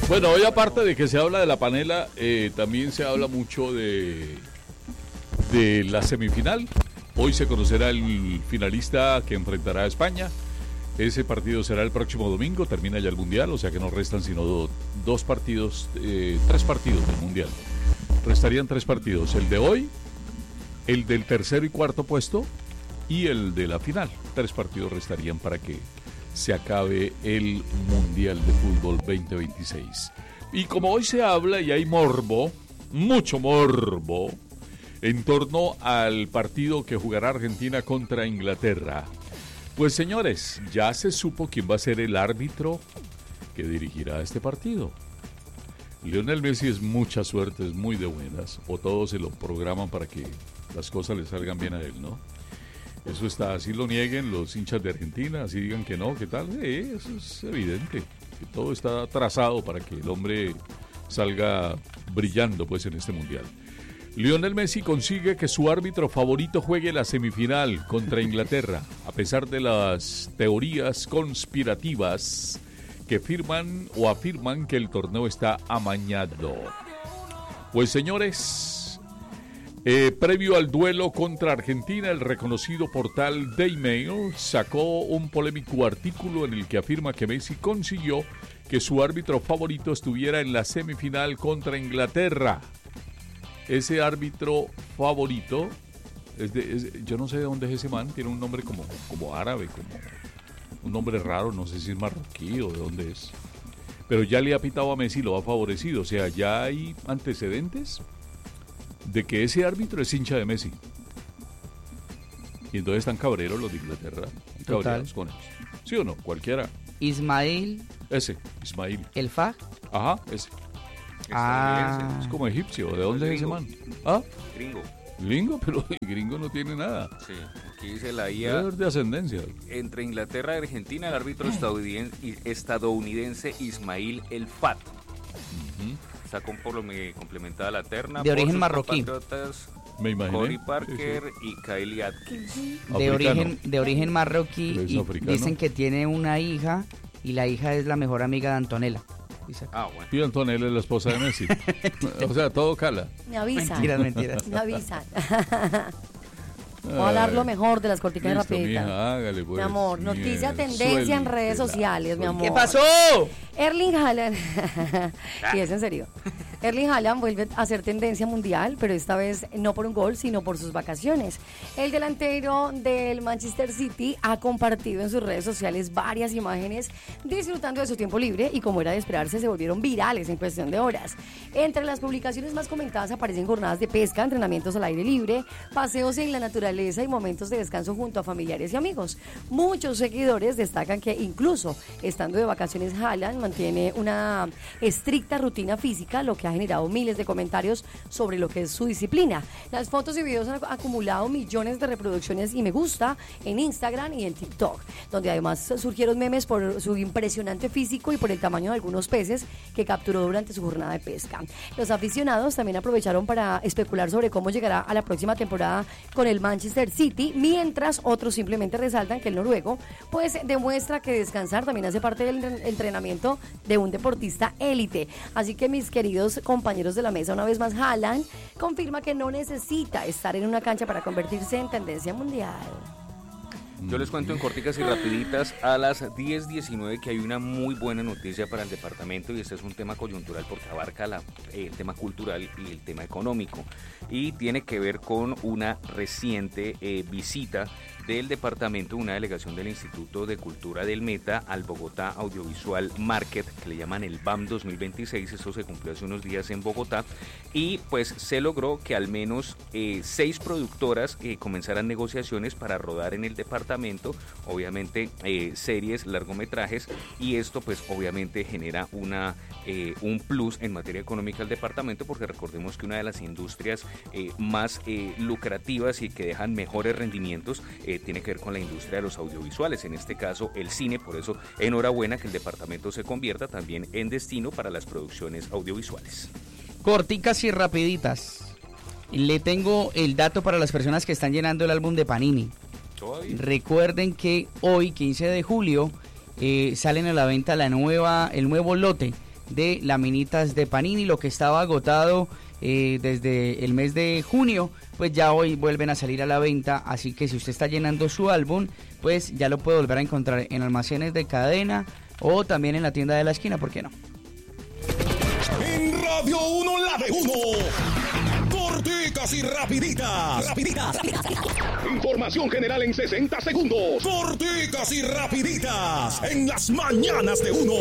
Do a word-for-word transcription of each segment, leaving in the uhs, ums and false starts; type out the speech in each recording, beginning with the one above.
Bueno, hoy aparte de que se habla de la panela, eh, también se habla mucho de, de la semifinal. Hoy se conocerá el finalista que enfrentará a España. Ese partido será el próximo domingo, termina ya el Mundial, o sea que no restan sino do, dos partidos, eh, tres partidos del Mundial. Restarían tres partidos, el de hoy, el del tercero y cuarto puesto y el de la final. Tres partidos restarían para que se acabe el Mundial de Fútbol veinte veintiséis. Y como hoy se habla y hay morbo, mucho morbo, en torno al partido que jugará Argentina contra Inglaterra. Pues señores, ya se supo quién va a ser el árbitro que dirigirá este partido. Lionel Messi es mucha suerte, es muy de buenas, o todos se lo programan para que las cosas le salgan bien a él, ¿no? Eso está, así lo nieguen los hinchas de Argentina, así digan que no, ¿qué tal? Sí, eso es evidente, que todo está trazado para que el hombre salga brillando pues en este mundial. Lionel Messi consigue que su árbitro favorito juegue la semifinal contra Inglaterra, a pesar de las teorías conspirativas que firman o afirman que el torneo está amañado. Pues señores, eh, previo al duelo contra Argentina, el reconocido portal Daily Mail sacó un polémico artículo en el que afirma que Messi consiguió que su árbitro favorito estuviera en la semifinal contra Inglaterra. Ese árbitro favorito, es de, es, yo no sé de dónde es ese man, tiene un nombre como, como árabe, como un nombre raro, no sé si es marroquí o de dónde es. Pero ya le ha pitado a Messi, lo ha favorecido, o sea, ya hay antecedentes de que ese árbitro es hincha de Messi. Y entonces están cabreros los de Inglaterra, cabreros con ellos. ¿Sí o no? Cualquiera. Ismail. Ese, Ismail. El Faj. Ajá, ese. Ah. Es como egipcio. ¿De dónde es ese man? ¿Ah? Gringo. Gringo, pero el gringo no tiene nada. Sí, aquí dice la I A. Es de ascendencia. Entre Inglaterra y Argentina, el árbitro estadounidense, estadounidense Ismail El Fat. Uh-huh. Está con, por lo que complementada la terna. De origen marroquí. Me imaginé. Corey Parker sí, sí. y Kylie Atkins. De origen, de origen marroquí. Y africano. Dicen que tiene una hija y la hija es la mejor amiga de Antonella. Ah, bueno. Y Antonella es la esposa de Messi. O sea, todo cala. Me avisan. Mentiras, mentiras. Me avisan. Voy a hablar lo mejor de las corticas rapiditas. Hágale, pues. Mi amor, noticia, tendencia en redes sociales, mi amor. ¿Qué pasó? Erling Haaland. Y es en serio. Erling Haaland vuelve a ser tendencia mundial, pero esta vez no por un gol, sino por sus vacaciones. El delantero del Manchester City ha compartido en sus redes sociales varias imágenes disfrutando de su tiempo libre y, como era de esperarse, se volvieron virales en cuestión de horas. Entre las publicaciones más comentadas aparecen jornadas de pesca, entrenamientos al aire libre, paseos en la naturaleza y momentos de descanso junto a familiares y amigos. Muchos seguidores destacan que incluso estando de vacaciones, Haaland mantiene una estricta rutina física, lo que ha generado miles de comentarios sobre lo que es su disciplina. Las fotos y videos han acumulado millones de reproducciones y me gusta en Instagram y en TikTok, donde además surgieron memes por su impresionante físico y por el tamaño de algunos peces que capturó durante su jornada de pesca. Los aficionados también aprovecharon para especular sobre cómo llegará a la próxima temporada con el Manchester City, mientras otros simplemente resaltan que el noruego pues demuestra que descansar también hace parte del entrenamiento de un deportista élite. Así que, mis queridos compañeros de la mesa, una vez más, Haaland confirma que no necesita estar en una cancha para convertirse en tendencia mundial. Yo les cuento en corticas y rapiditas a las diez diecinueve que hay una muy buena noticia para el departamento, y este es un tema coyuntural porque abarca la, eh, el tema cultural y el tema económico, y tiene que ver con una reciente eh, visita del departamento, una delegación del Instituto de Cultura del Meta al Bogotá Audiovisual Market, que le llaman el B A M dos mil veintiséis. Esto se cumplió hace unos días en Bogotá, y pues se logró que al menos eh, seis productoras eh, comenzaran negociaciones para rodar en el departamento, obviamente eh, series, largometrajes, y esto pues obviamente genera una eh, un plus en materia económica al departamento, porque recordemos que una de las industrias eh, más eh, lucrativas y que dejan mejores rendimientos eh, tiene que ver con la industria de los audiovisuales, en este caso el cine. Por eso, enhorabuena que el departamento se convierta también en destino para las producciones audiovisuales. Corticas y rapiditas. Le tengo el dato para las personas que están llenando el álbum de Panini. ¿Todavía? Recuerden que hoy, quince de julio, eh, salen a la venta la nueva, el nuevo lote de laminitas de Panini, lo que estaba agotado eh, desde el mes de junio, pues ya hoy vuelven a salir a la venta, así que si usted está llenando su álbum, pues ya lo puede volver a encontrar en almacenes de cadena o también en la tienda de la esquina, ¿por qué no? En Radio uno, la de uno. Corticas y rapiditas. Rapiditas. Información general en sesenta segundos. Corticas y rapiditas. En las mañanas de uno.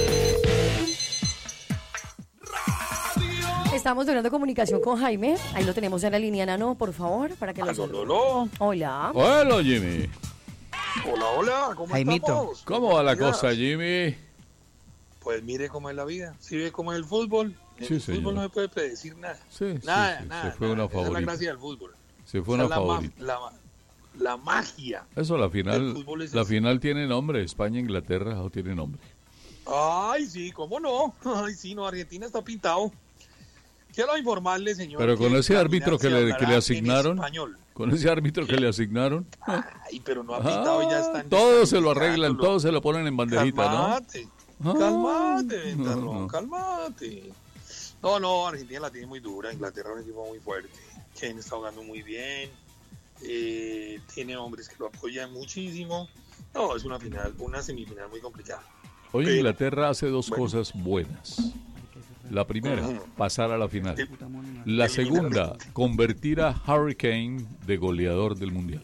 Estamos teniendo comunicación con Jaime. Ahí lo tenemos en la línea, Nano, por favor, para que lo salude. Hola. Hola, Jimmy. Hola, hola. ¿Cómo Jaimito. estamos? ¿Cómo va la cosa, Jimmy? Pues mire cómo es la vida. ¿Sí ve cómo es el fútbol? En Sí, el señor. fútbol no se puede predecir nada. Sí, nada, sí, sí. nada. Se fue nada. una Esa es la favorita. gracia del fútbol. Se fue Esa una es la, ma- favorita. la, la magia. Eso, la final, El fútbol es la eso. final tiene nombre. España-Inglaterra no tiene nombre. Ay, sí, ¿cómo no? Ay, sí, no, Argentina está pintado. Quiero informarle, señor. Pero con que ese árbitro que se le, que hablará le en asignaron, español. con ese árbitro que le asignaron, Ay, pero no ha pintado y ya están. todo se lo arreglan, descalificándolo. todo se lo ponen en bandejita, Calmate, ¿no? Ah, calmate, Ventarrón, no, no. calmate. No, no, Argentina la tiene muy dura, Inglaterra es un equipo muy fuerte. Kane está jugando muy bien, eh, tiene hombres que lo apoyan muchísimo. No, es una final, una semifinal muy complicada. Hoy Pero- Inglaterra hace dos bueno. cosas buenas. La primera, Ujú. pasar a la final. Sí. La segunda, convertir a Harry Kane de goleador del Mundial.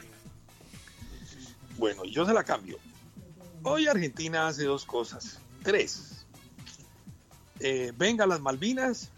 Bueno, yo se la cambio. Hoy Argentina hace dos cosas, tres. Eh, venga las Malvinas,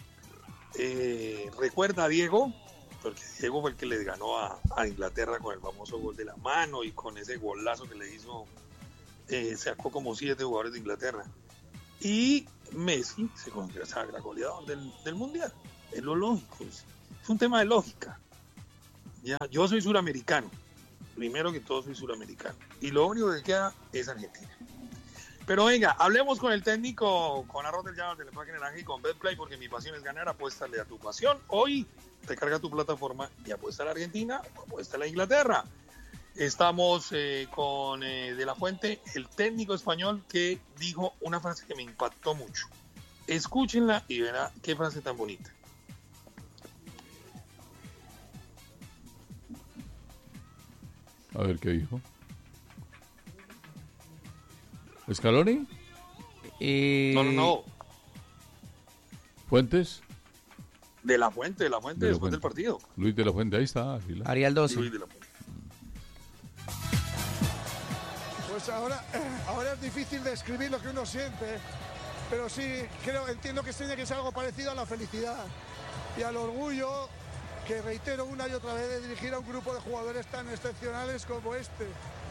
eh, recuerda a Diego, porque Diego fue el que les ganó a, a Inglaterra con el famoso gol de la mano y con ese golazo que le hizo, eh, sacó como siete jugadores de Inglaterra. Y Messi se consagra goleador del, del Mundial. Es lo lógico, es, es un tema de lógica. Ya, yo soy suramericano, primero que todo soy suramericano, y lo único que queda es Argentina. Pero venga, hablemos con el técnico, con Arroz del Llano, del Empaque Naranja y con Betplay, porque mi pasión es ganar. Apuéstale a tu pasión. Hoy recarga tu plataforma y apuesta a la Argentina o apuesta a la Inglaterra. Estamos eh, con eh, De La Fuente, el técnico español, que dijo una frase que me impactó mucho. Escúchenla y verá qué frase tan bonita. A ver qué dijo. ¿Scaloni? Eh, No, no, no. ¿Fuentes? De La Fuente, De La Fuente, De La después Fuente. del partido. Luis de la Fuente, ahí está. Águila. Ariel doce. Luis de La Fuente. Pues ahora, ahora es difícil describir lo que uno siente, pero sí creo, entiendo que tiene que ser algo parecido a la felicidad y al orgullo que reitero una y otra vez de dirigir a un grupo de jugadores tan excepcionales como este.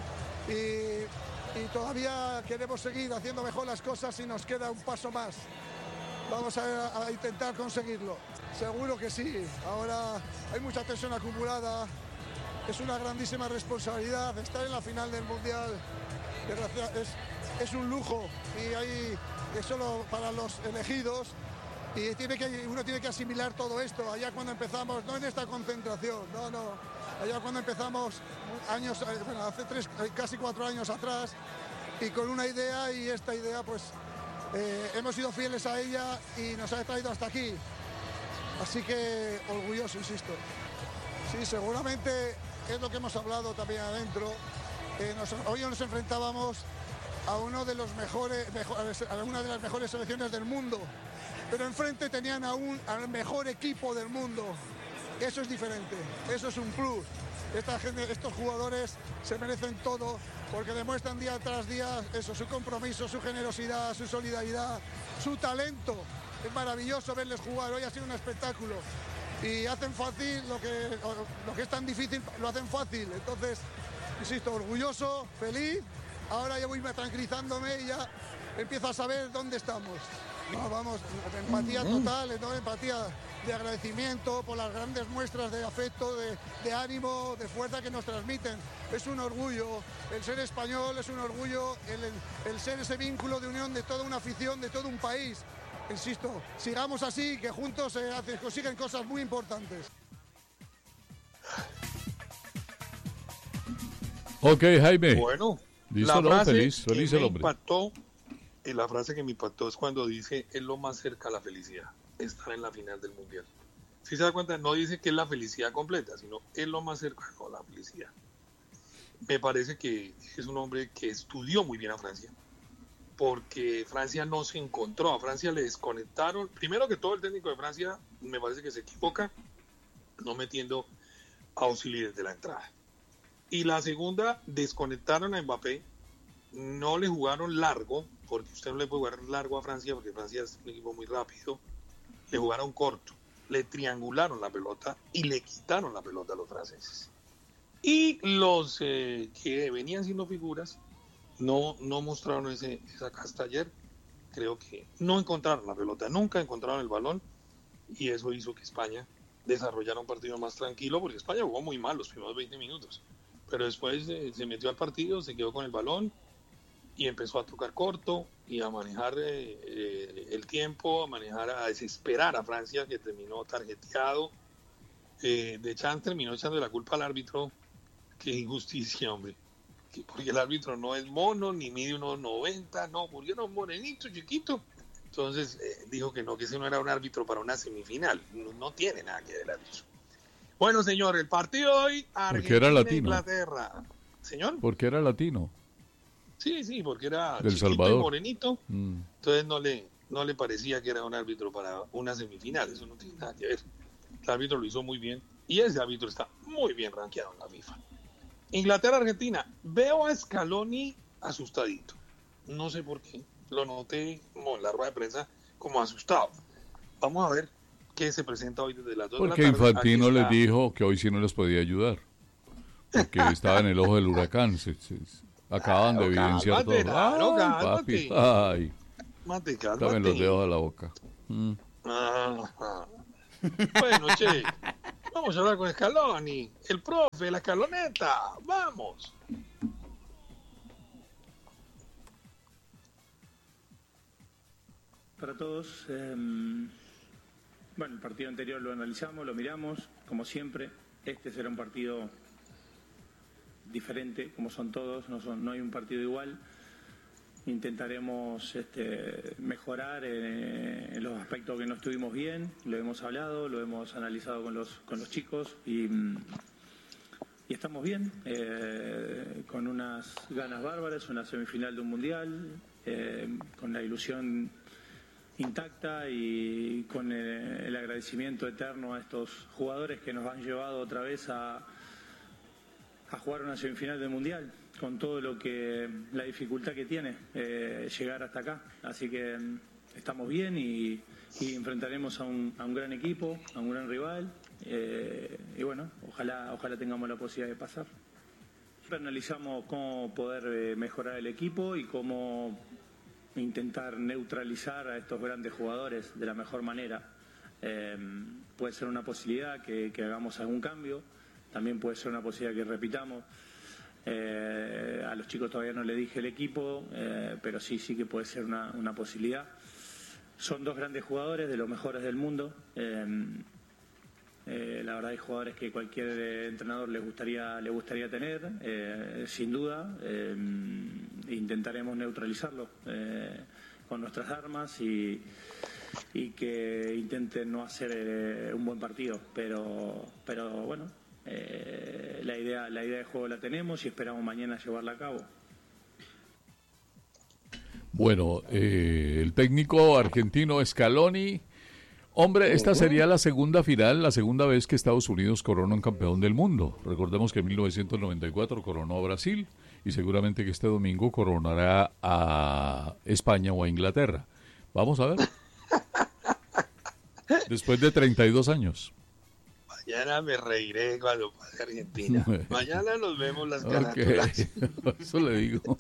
Y, y todavía queremos seguir haciendo mejor las cosas y nos queda un paso más. Vamos a, a intentar conseguirlo. Seguro que sí. Ahora hay mucha tensión acumulada. Es una grandísima responsabilidad estar en la final del Mundial. Es, es un lujo y hay, es solo para los elegidos y tiene que, uno tiene que asimilar todo esto. Allá cuando empezamos, no en esta concentración, no, no. Allá cuando empezamos años, bueno, hace tres, casi cuatro años atrás y con una idea y esta idea pues eh, hemos sido fieles a ella y nos ha traído hasta aquí. Así que orgulloso, insisto. Sí, seguramente es lo que hemos hablado también adentro. Eh, nos, hoy nos enfrentábamos a uno de los mejores, mejores, a una de las mejores selecciones del mundo, pero enfrente tenían a un, al mejor equipo del mundo. Eso es diferente, eso es un plus. Esta gente, estos jugadores se merecen todo porque demuestran día tras día eso, su compromiso, su generosidad, su solidaridad, su talento. Es maravilloso verles jugar, hoy ha sido un espectáculo. Y hacen fácil lo que, lo que es tan difícil, lo hacen fácil. Entonces, insisto, orgulloso, feliz. Ahora ya voy tranquilizándome y ya empiezo a saber dónde estamos. No, vamos, empatía total, ¿no? Empatía de agradecimiento por las grandes muestras de afecto, de, de ánimo, de fuerza que nos transmiten. Es un orgullo, el ser español es un orgullo, el, el, el ser ese vínculo de unión de toda una afición, de todo un país. Insisto, sigamos así, que juntos se hacen, consiguen cosas muy importantes. Ok, Jaime. Bueno, Listo, la ¿no? frase Feliz, que feliz me el hombre. impactó, Y la frase que me impactó es cuando dice, es lo más cerca a la felicidad, estar en la final del Mundial. Si se da cuenta, no dice que es la felicidad completa, sino es lo más cercano a la felicidad. Me parece que es un hombre que estudió muy bien a Francia, porque Francia no se encontró, a Francia le desconectaron. Primero que todo, el técnico de Francia me parece que se equivoca no metiendo a auxiliares de la entrada. Y la segunda, desconectaron a Mbappé, no le jugaron largo, porque usted no le puede jugar largo a Francia, porque Francia es un equipo muy rápido, le jugaron corto, le triangularon la pelota y le quitaron la pelota a los franceses. Y los eh, que venían siendo figuras no, no mostraron ese, esa casta ayer, creo que no encontraron la pelota, nunca encontraron el balón, y eso hizo que España desarrollara un partido más tranquilo, porque España jugó muy mal los primeros veinte minutos, pero después eh, se metió al partido, se quedó con el balón y empezó a tocar corto y a manejar eh, eh, el tiempo, a manejar, a desesperar a Francia, que terminó tarjeteado. Eh, de Champs terminó echando la culpa al árbitro. Qué injusticia, hombre. Que porque el árbitro no es mono, ni mide unos noventa, no, porque era un morenito, chiquito. Entonces eh, dijo que no, que ese no era un árbitro para una semifinal. No, no tiene nada que ver el árbitro. Bueno, señor, el partido de hoy, Argentina-Inglaterra. Señor. Porque era latino. Sí, sí, porque era del chiquito Salvador. Y morenito, mm. entonces no le, no le parecía que era un árbitro para una semifinal, eso no tiene nada que ver. El árbitro lo hizo muy bien y ese árbitro está muy bien rankeado en la FIFA. Inglaterra-Argentina, veo a Scaloni asustadito, no sé por qué, lo noté como en la rueda de prensa como asustado. Vamos a ver qué se presenta hoy desde las dos porque de la tarde. Porque Infantino les dijo que hoy sí no les podía ayudar, porque estaba en el ojo del huracán, se, se, acaban claro, de evidenciar cálmate, todo. Claro, ay, papi, ay. Cálmate, cálmate. También los dedos a la boca. Mm. Ah, bueno, che, vamos a hablar con Scaloni, el profe, la escaloneta, vamos. Para todos, eh, bueno, el partido anterior lo analizamos, lo miramos, como siempre. Este será un partido diferente, como son todos, no, son, no hay un partido igual. Intentaremos este, mejorar eh, en los aspectos que no estuvimos bien, lo hemos hablado, lo hemos analizado con los, con los chicos y, y estamos bien, eh, con unas ganas bárbaras, una semifinal de un mundial, eh, con la ilusión intacta y con el, el agradecimiento eterno a estos jugadores que nos han llevado otra vez a a jugar una semifinal del Mundial, con todo lo que, la dificultad que tiene eh, llegar hasta acá. Así que estamos bien y, y enfrentaremos a un, a un gran equipo, a un gran rival, eh, y bueno, ojalá, ojalá tengamos la posibilidad de pasar. Analizamos cómo poder eh, mejorar el equipo y cómo intentar neutralizar a estos grandes jugadores de la mejor manera. Eh, puede ser una posibilidad que, que hagamos algún cambio. También puede ser una posibilidad que repitamos. Eh, a los chicos todavía no le dije el equipo, eh, pero sí, sí que puede ser una, una posibilidad. Son dos grandes jugadores, de los mejores del mundo. Eh, eh, la verdad hay jugadores que cualquier eh, entrenador le gustaría, le gustaría tener, eh, sin duda. Eh, intentaremos neutralizarlo eh, con nuestras armas y, y que intenten no hacer eh, un buen partido. Pero, pero bueno. Eh, la idea la idea de juego la tenemos y esperamos mañana llevarla a cabo. Bueno, eh, el técnico argentino Scaloni, hombre, esta sería la segunda final, la segunda vez que Estados Unidos corona un campeón del mundo. Recordemos que en mil novecientos noventa y cuatro coronó a Brasil y seguramente que este domingo coronará a España o a Inglaterra. Vamos a ver. Después de treinta y dos años. Mañana me reiré cuando pase Argentina. Mañana nos vemos las carátulas. Okay. Eso le digo.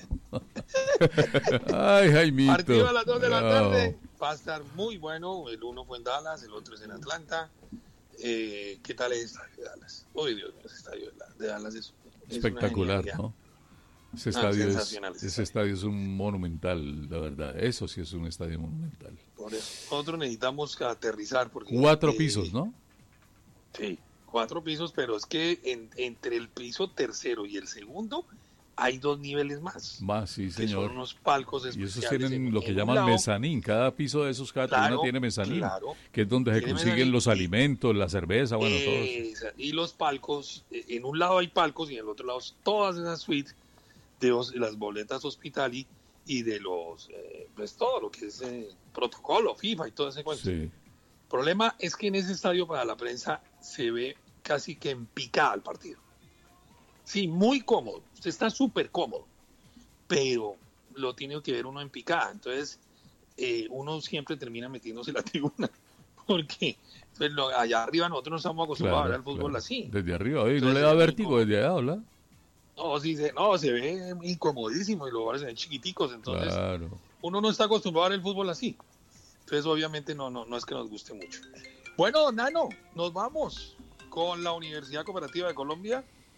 Ay, Jaimito. Partido a las dos de la tarde. Va a estar muy bueno. El uno fue en Dallas, el otro es en Atlanta. Eh, ¿Qué tal es el estadio de Dallas? Uy, Dios mío, ese estadio de Dallas es, es espectacular, ¿no? Ese estadio, ah, es, ese estadio. estadio es un monumental, la verdad. Eso sí es un estadio monumental. Por eso. Nosotros necesitamos aterrizar. Porque, Cuatro eh, pisos, ¿no? Sí, cuatro pisos, pero es que en, entre el piso tercero y el segundo hay dos niveles más. Más, sí, que señor. son unos palcos Y especiales. esos tienen en- lo que en un llaman lado. mezanín. Cada piso de esos, cada Claro, tribuna tiene mezanín, claro. que es donde se Tiene consiguen mezanín. los alimentos, la cerveza, bueno, todo eso. Esa- y los palcos, eh, en un lado hay palcos y en el otro lado todas esas suites de los- las boletas Hospitali y de los, eh, pues todo lo que es eh, protocolo, FIFA y todo ese cuento. Sí. El problema es que en ese estadio para la prensa se ve casi que en picada el partido. Sí, muy cómodo, usted está súper cómodo, pero lo tiene que ver uno en picada. Entonces, eh, uno siempre termina metiéndose en la tribuna, porque pues, lo- allá arriba nosotros no estamos acostumbrados a ver Claro, el fútbol claro. así. Desde arriba, oye, ¿no Entonces, le da es vértigo muy desde allá, hola? No, sí, se, no, se ve incomodísimo y los lugares se ven chiquiticos, entonces Claro. uno no está acostumbrado a ver el fútbol así. Entonces, obviamente, no, no, no es que nos guste mucho. Bueno, Nano, nos vamos con la Universidad Cooperativa de Colombia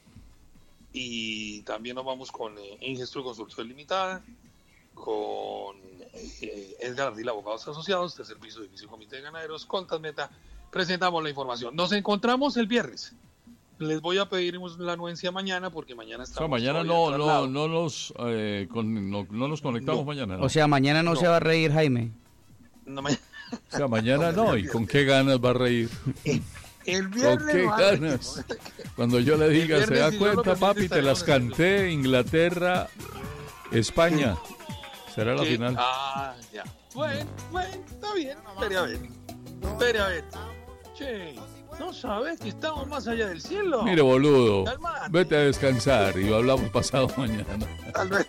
y también nos vamos con eh, Ingesto Construcción Limitada, con eh, Edgar Ardila, Abogados Asociados, Tercer Piso, Edificio Comité de Ganaderos, con Tasmeta. Presentamos la información. Nos encontramos el viernes. Les voy a pedir la anuencia mañana porque mañana O sea, estamos mañana todavía no, en no, traslado. no, nos, eh, con- no, no nos conectamos No. mañana. ¿no? O sea, mañana no, No. se va a reír Jaime. No me- O sea, mañana No, no, ¿y con qué ganas va a reír? El ¿Con viernes qué no hay- ganas? Cuando yo le diga, El ¿se viernes, da si Dios lo cuenta, permite, papi? Te las estaremos en canté, Inglaterra, España. Será la ¿Qué? final. Ah, ya. Bueno, bueno, está bien. Espere a ver. Espere a ver. Che, ¿no sabes que estamos más allá del cielo? Mire, boludo, Calmate. vete a descansar y hablamos pasado mañana. Tal vez.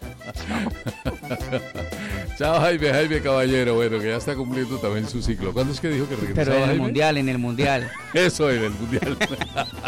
Chao, Jaime, Jaime Caballero, bueno, que ya está cumpliendo también su ciclo. ¿Cuándo es que dijo que regresaba, Pero en el Jaime? mundial, en el mundial. Eso, en el mundial.